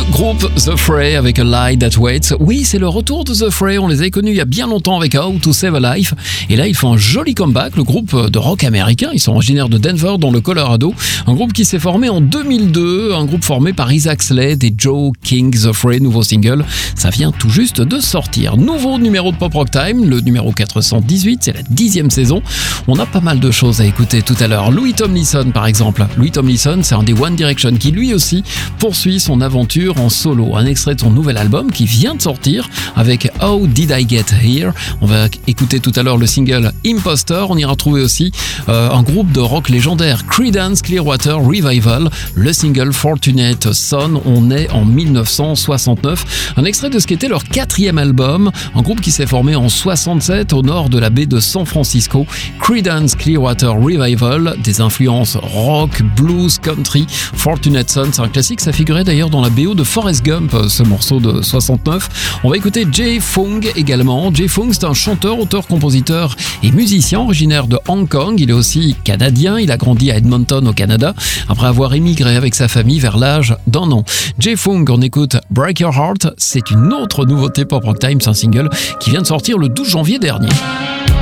groupe The Fray avec A Lie That Waits. Oui, c'est le retour de The Fray. On les avait connus il y a bien longtemps avec How to Save a Life. Et là, ils font un joli comeback. Le groupe de rock américain, ils sont originaires de Denver, dans le Colorado. Un groupe qui s'est formé en 2002. Un groupe formé par Isaac Slade et Joe King. The Fray, nouveau single. Ça vient tout juste de sortir. Nouveau numéro de Pop Rock Time, le numéro 418. C'est la 10e saison. On a pas mal de choses à écouter tout à l'heure. Louis Tomlinson, par exemple. Louis Tomlinson, c'est un des One Direction qui, lui aussi, poursuit son aventure en solo. Un extrait de son nouvel album qui vient de sortir avec How Did I Get Here. On va écouter tout à l'heure le single Imposter. On ira trouver aussi un groupe de rock légendaire, Creedence Clearwater Revival, le single Fortunate Son. On est en 1969. Un extrait de ce qui était leur 4e album, un groupe qui s'est formé en 67 au nord de la baie de San Francisco. Creedence Clearwater Revival, des influences rock, blues, country. Fortunate Son, c'est un classique, ça figurait d'ailleurs dans la BO de Forrest Gump, ce morceau de 69. On va écouter Jay Fung également. Jay Fung, c'est un chanteur, auteur, compositeur et musicien originaire de Hong Kong. Il est aussi canadien, il a grandi à Edmonton au Canada, après avoir émigré avec sa famille vers l'âge d'1 an. Jay Fung, on écoute Break Your Heart, c'est une autre nouveauté Pop Rock Time, c'est un single qui vient de sortir le 12 janvier dernier.